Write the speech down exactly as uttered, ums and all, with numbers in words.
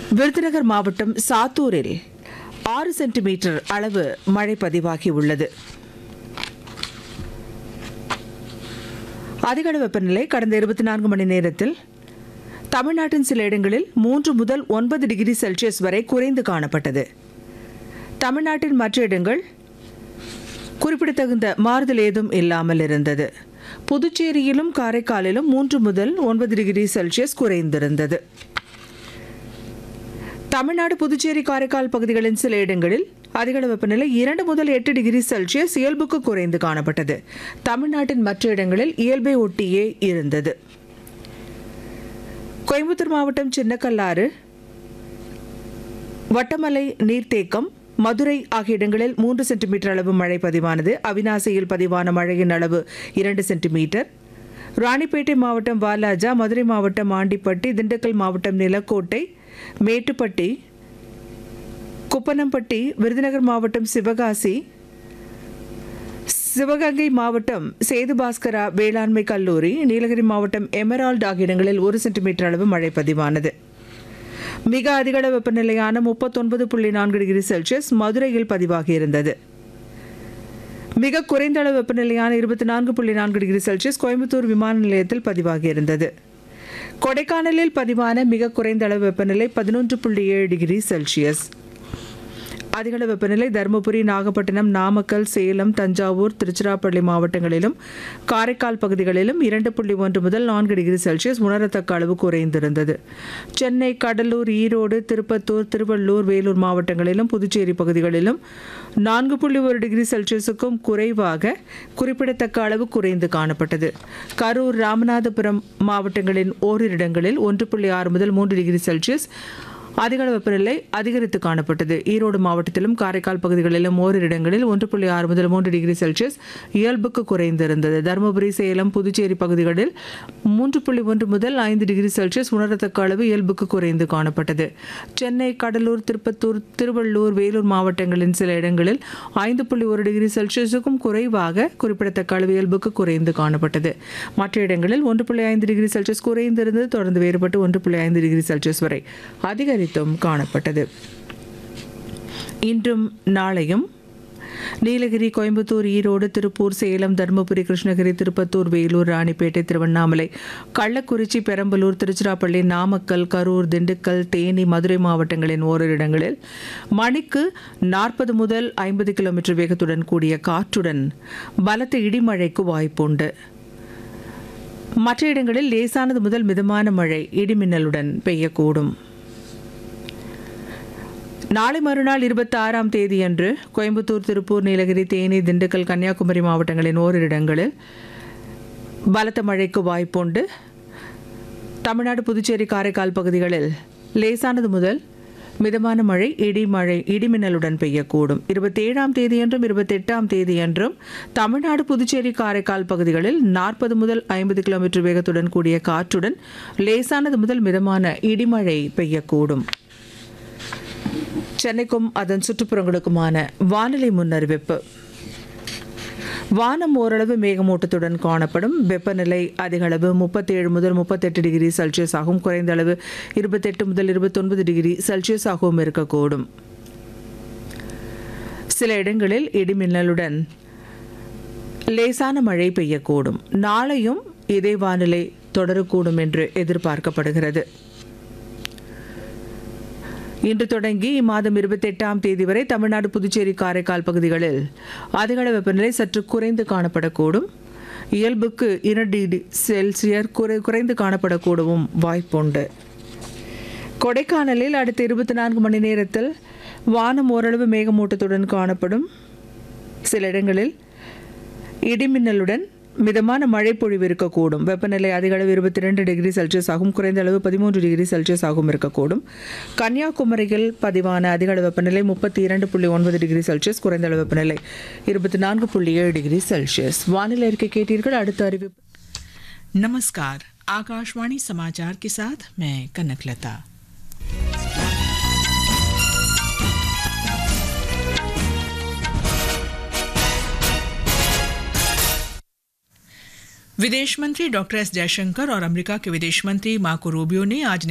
விருதுநகர் மாவட்டம் சாத்தூரில் ஆறு சென்டிமீட்டர் அளவு மழை பதிவாகியுள்ளது. அதிகளவு வெப்பநிலை கடந்த இருபத்தி நான்கு மணி நேரத்தில் தமிழ்நாட்டின் சில இடங்களில் மூன்று முதல் ஒன்பது டிகிரி செல்சியஸ் வரை குறைந்து காணப்பட்டது. தமிழ்நாட்டின் மற்ற இடங்கள் குறிப்பிடத்தகுந்த மாறுதல் ஏதும் இல்லாமல் இருந்தது. புதுச்சேரியிலும் காரைக்காலிலும் மூன்று முதல் ஒன்பது டிகிரி செல்சியஸ் குறைந்திருந்தது. தமிழ்நாடு புதுச்சேரி காரைக்கால் பகுதிகளின் சில இடங்களில் அதிகளவு வெப்பநிலை இரண்டு முதல் எட்டு டிகிரி செல்சியஸ் இயல்புக்கு குறைந்து காணப்பட்டது. தமிழ்நாட்டின் மற்ற இடங்களில் இயல்பை ஒட்டியே இருந்தது. கோயம்புத்தூர் மாவட்டம் சின்னக்கல்லாறு, வட்டமலை நீர்த்தேக்கம், மதுரை ஆகிய இடங்களில் மூன்று சென்டிமீட்டர் அளவு மழை பதிவானது. அவிநாசியில் பதிவான மழையின் அளவு இரண்டு சென்டிமீட்டர். ராணிப்பேட்டை மாவட்டம் வாலாஜா, மதுரை மாவட்டம் ஆண்டிப்பட்டி, திண்டுக்கல் மாவட்டம் நிலக்கோட்டை, மேட்டுப்பட்டி, குப்பனம்பட்டி, விருதுநகர் மாவட்டம் சிவகாசி, சிவகங்கை மாவட்டம் சேதுபாஸ்கரா வேளாண்மை கல்லூரி, நீலகிரி மாவட்டம் எமரால்டு ஆகிய இடங்களில் ஒரு சென்டிமீட்டர் அளவு மழை பதிவானது. மிக அதிகளவு வெப்பநிலையான முப்பத்தொன்பது புள்ளி நான்கு டிகிரி செல்சியஸ் மதுரையில் பதிவாகியிருந்தது. மிக குறைந்த அளவு வெப்பநிலையான இருபத்தி நான்கு புள்ளி நான்கு டிகிரி செல்சியஸ் கோயம்புத்தூர் விமான நிலையத்தில் பதிவாகியிருந்தது. கொடைக்கானலில் பதிவான மிக குறைந்த அளவு வெப்பநிலை பதினொன்று புள்ளி ஏழு டிகிரி செல்சியஸ். அதிகளவு வெப்பநிலை தருமபுரி, நாகப்பட்டினம், நாமக்கல், சேலம், தஞ்சாவூர், திருச்சிராப்பள்ளி மாவட்டங்களிலும் காரைக்கால் பகுதிகளிலும் இரண்டு புள்ளி ஒன்று முதல் நான்கு டிகிரி செல்சியஸ் உணரத்தக்க அளவு குறைந்திருந்தது. சென்னை, கடலூர், ஈரோடு, திருப்பத்தூர், திருவள்ளூர், வேலூர் மாவட்டங்களிலும் புதுச்சேரி பகுதிகளிலும் நான்கு புள்ளி ஒரு டிகிரி செல்சியஸுக்கும் குறைவாக குறிப்பிடத்தக்க அளவு குறைந்து காணப்பட்டது. கரூர், ராமநாதபுரம் மாவட்டங்களின் ஓரிரு இடங்களில் ஒன்று புள்ளி ஆறு முதல் மூன்று டிகிரி செல்சியஸ் அதிகளவு வெப்பநிலை அதிகரித்து காணப்பட்டது. ஈரோடு மாவட்டத்திலும் காரைக்கால் பகுதிகளிலும் ஓரிரு இடங்களில் ஒன்று புள்ளி ஆறு முதல் மூன்று டிகிரி செல்சியஸ் இயல்புக்கு குறைந்திருந்தது. தருமபுரி, சேலம், புதுச்சேரி பகுதிகளில் மூன்று புள்ளி ஒன்று முதல் ஐந்து டிகிரி செல்சியஸ் உணரத்தக்க அளவு இயல்புக்கு குறைந்து காணப்பட்டது. சென்னை, கடலூர், திருப்பத்தூர், திருவள்ளூர், வேலூர் மாவட்டங்களின் சில இடங்களில் ஐந்து புள்ளி ஒரு டிகிரி செல்சியஸுக்கும் குறைவாக குறிப்பிடத்தக்க அளவு இயல்புக்கு குறைந்து காணப்பட்டது. மற்ற இடங்களில் ஒன்று புள்ளி ஐந்து டிகிரி செல்சியஸ் குறைந்திருந்தது. தொடர்ந்து வேறுபட்டு ஒன்று புள்ளி ஐந்து டிகிரி செல்சியஸ் வரை அதிகரித்து காணப்பட்டது. இன்றும் நாளையும் நீலகிரி, கோயம்புத்தூர், ஈரோடு, திருப்பூர், சேலம், தருமபுரி, கிருஷ்ணகிரி, திருப்பத்தூர், வேலூர், ராணிப்பேட்டை, திருவண்ணாமலை, கள்ளக்குறிச்சி, பெரம்பலூர், திருச்சிராப்பள்ளி, நாமக்கல், கரூர், திண்டுக்கல், தேனி, மதுரை மாவட்டங்களின் ஓரிரு இடங்களில் மணிக்கு நாற்பது முதல் ஐம்பது கிலோமீட்டர் வேகத்துடன் கூடிய காற்றுடன் பலத்த இடிமழைக்கு வாய்ப்புண்டு. மற்ற இடங்களில் லேசானது முதல் மிதமான மழை இடிமின்னலுடன் பெய்யக்கூடும். நாளை மறுநாள் இருபத்தி ஆறாம் தேதியன்று கோயம்புத்தூர், திருப்பூர், நீலகிரி, தேனி, திண்டுக்கல், கன்னியாகுமரி மாவட்டங்களின் ஓரிரு இடங்களில் பலத்த மழைக்கு வாய்ப்புண்டு. தமிழ்நாடு, புதுச்சேரி, காரைக்கால் பகுதிகளில் லேசானது முதல் மிதமான மழை இடிமழை இடிமின்னலுடன் பெய்யக்கூடும். இருபத்தி ஏழாம் தேதியன்றும் இருபத்தி எட்டாம் தேதியன்றும் தமிழ்நாடு, புதுச்சேரி, காரைக்கால் பகுதிகளில் நாற்பது முதல் ஐம்பது கிலோமீட்டர் வேகத்துடன் கூடிய காற்றுடன் லேசானது முதல் மிதமான இடிமழை பெய்யக்கூடும். சென்னைக்கும் அதன் சுற்றுப்புறங்களுக்குமான வானிலை முன்னறிவிப்பு. வானம் ஓரளவு மேகமூட்டத்துடன் காணப்படும். வெப்பநிலை அதிகளவு முப்பத்தி ஏழு முதல் முப்பத்தெட்டு டிகிரி செல்சியஸ் ஆகவும் குறைந்த அளவு இருபத்தெட்டு முதல் இருபத்தொன்பது டிகிரி செல்சியஸ் ஆகவும் இருக்கக்கூடும். சில இடங்களில் இடிமின்னலுடன் லேசான மழை பெய்யக்கூடும். நாளையும் இதே வானிலை தொடரக்கூடும் என்று எதிர்பார்க்கப்படுகிறது. இன்று தொடங்கி இம்மாதம் இருபத்தி எட்டாம் தேதி வரை தமிழ்நாடு, புதுச்சேரி, காரைக்கால் பகுதிகளில் அதிகளவு வெப்பநிலை சற்று குறைந்து காணப்படக்கூடும். இயல்புக்கு இரண்டு டிகிரி செல்சியஸ் குறை குறைந்து காணப்படக்கூடவும் வாய்ப்புண்டு. கொடைக்கானலில் அடுத்த இருபத்தி நான்கு மணி நேரத்தில் வானம் ஓரளவு மேகமூட்டத்துடன் காணப்படும். சில இடங்களில் இடிமின்னலுடன் மிதமான மழை பொழிவு இருக்கக்கூடும். வெப்பநிலை அதிகளவு இருபத்தி ரெண்டு டிகிரி செல்சியஸ் ஆகும் குறைந்த அளவு பதிமூன்று டிகிரி செல்சியஸ் ஆகவும் இருக்கக்கூடும். கன்னியாகுமரியில் பதிவான அதிகளவு வெப்பநிலை முப்பத்தி இரண்டு புள்ளி ஒன்பது டிகிரி செல்சியஸ், குறைந்த அளவு வெப்பநிலை இருபத்தி நான்கு புள்ளி ஏழு டிகிரி செல்சியஸ். வானிலை அறிக்கை கேட்டீர்கள். அடுத்த அறிவிப்பு. नमस्कार, आकाशवाणी समाचार के साथ मैं कनकलता। विदेश मंत्री डॉक्टर एस जयशंकर और अमेरिका के विदेश मंत्री मार्को रूबियो ने आज